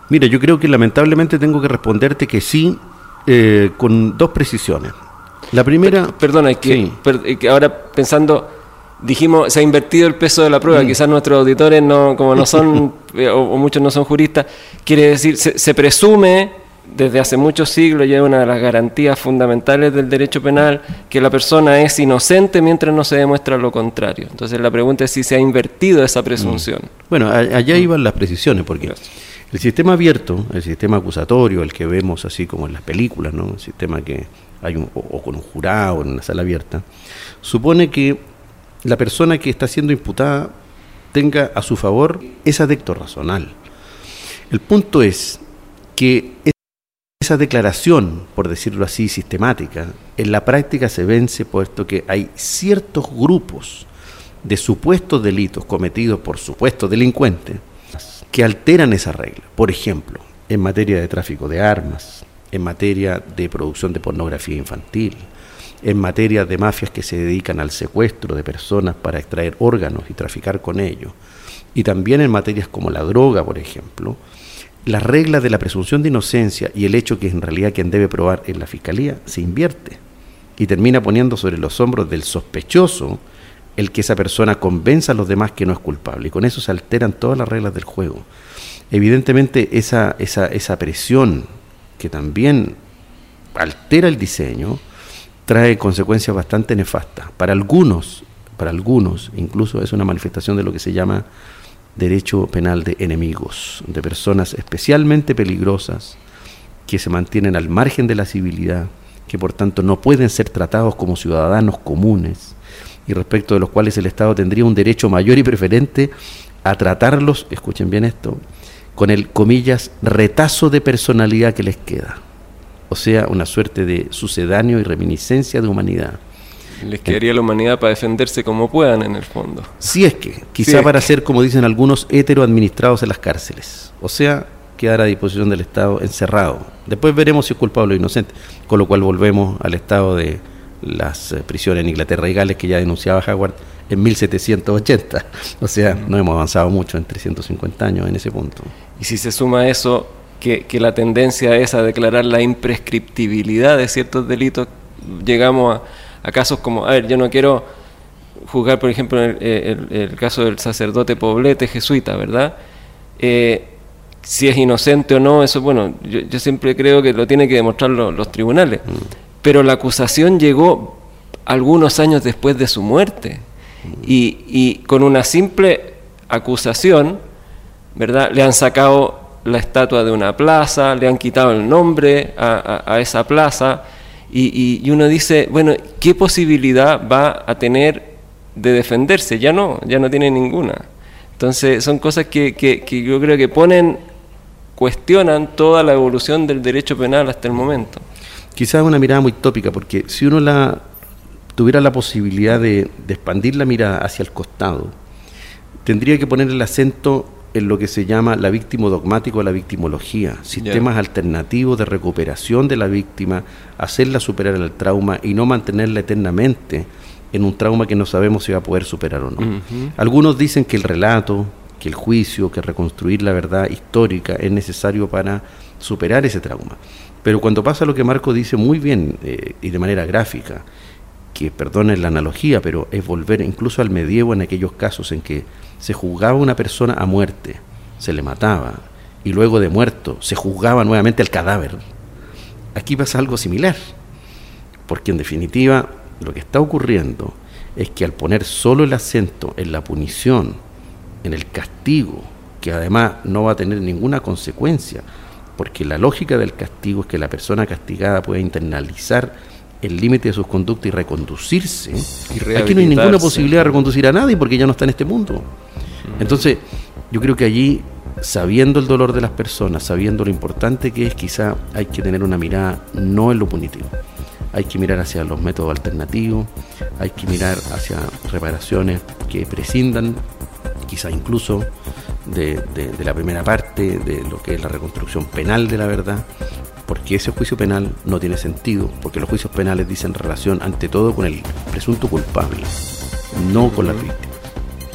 Mira, yo creo que lamentablemente tengo que responderte que sí, con dos precisiones. La primera... Perdona, que ahora pensando, dijimos, se ha invertido el peso de la prueba, quizás nuestros auditores, como no son, o muchos no son juristas, quiere decir, se presume, desde hace muchos siglos, ya es una de las garantías fundamentales del derecho penal, que la persona es inocente mientras no se demuestra lo contrario. Entonces la pregunta es si se ha invertido esa presunción. Bueno, allá iban las precisiones, porque... El sistema abierto, el sistema acusatorio, el que vemos así como en las películas, ¿no? El sistema que hay o con un jurado en una sala abierta, supone que la persona que está siendo imputada tenga a su favor ese adecto razonal. El punto es que esa declaración, por decirlo así, sistemática, en la práctica se vence, puesto que hay ciertos grupos de supuestos delitos cometidos por supuestos delincuentes que alteran esa regla. Por ejemplo, en materia de tráfico de armas, en materia de producción de pornografía infantil, en materia de mafias que se dedican al secuestro de personas para extraer órganos y traficar con ellos, y también en materias como la droga, por ejemplo, las reglas de la presunción de inocencia y el hecho que en realidad quien debe probar es la Fiscalía se invierte y termina poniendo sobre los hombros del sospechoso el que esa persona convenza a los demás que no es culpable, y con eso se alteran todas las reglas del juego. Evidentemente esa presión que también altera el diseño trae consecuencias bastante nefastas. Para algunos, incluso es una manifestación de lo que se llama derecho penal de enemigos, de personas especialmente peligrosas que se mantienen al margen de la civilidad, que por tanto no pueden ser tratados como ciudadanos comunes, y respecto de los cuales el Estado tendría un derecho mayor y preferente a tratarlos, escuchen bien esto, con el, comillas, retazo de personalidad que les queda. O sea, una suerte de sucedáneo y reminiscencia de humanidad. Les quedaría la humanidad para defenderse como puedan, en el fondo. Si es que, quizá para ser, como dicen algunos, heteroadministrados en las cárceles. O sea, quedar a disposición del Estado encerrado. Después veremos si es culpable o inocente, con lo cual volvemos al estado de las prisiones en Inglaterra y Gales que ya denunciaba Howard en 1780. O sea, no hemos avanzado mucho en 350 años en ese punto. Y si se suma a eso, que la tendencia es a declarar la imprescriptibilidad de ciertos delitos, llegamos a casos como, a ver, yo no quiero juzgar, por ejemplo, el caso del sacerdote Poblete jesuita, ¿verdad? Si es inocente o no, eso, bueno, yo siempre creo que lo tienen que demostrar los tribunales. Pero la acusación llegó algunos años después de su muerte. Y con una simple acusación, ¿verdad?, le han sacado la estatua de una plaza, le han quitado el nombre a esa plaza, y uno dice, bueno, ¿qué posibilidad va a tener de defenderse? Ya no tiene ninguna. Entonces son cosas que yo creo que cuestionan toda la evolución del derecho penal hasta el momento. Quizás una mirada muy tópica, porque si uno tuviera la posibilidad de expandir la mirada hacia el costado, tendría que poner el acento en lo que se llama la víctima dogmática o la victimología, sistemas alternativos de recuperación de la víctima, hacerla superar el trauma y no mantenerla eternamente en un trauma que no sabemos si va a poder superar o no. Algunos dicen que el relato, que el juicio, que reconstruir la verdad histórica es necesario para superar ese trauma. Pero cuando pasa lo que Marco dice muy bien y de manera gráfica, que perdonen la analogía, pero es volver incluso al medievo en aquellos casos en que se juzgaba a una persona a muerte, se le mataba, y luego de muerto se juzgaba nuevamente al cadáver. Aquí pasa algo similar, porque en definitiva lo que está ocurriendo es que al poner solo el acento en la punición, en el castigo, que además no va a tener ninguna consecuencia, porque la lógica del castigo es que la persona castigada pueda internalizar el límite de sus conductas y reconducirse. Aquí no hay ninguna posibilidad de reconducir a nadie porque ya no está en este mundo. Entonces, yo creo que allí, sabiendo el dolor de las personas, sabiendo lo importante que es, quizá hay que tener una mirada no en lo punitivo. Hay que mirar hacia los métodos alternativos, hay que mirar hacia reparaciones que prescindan, quizá incluso de la primera parte, de lo que es la reconstrucción penal de la verdad, porque ese juicio penal no tiene sentido, porque los juicios penales dicen relación ante todo con el presunto culpable, no con la víctima.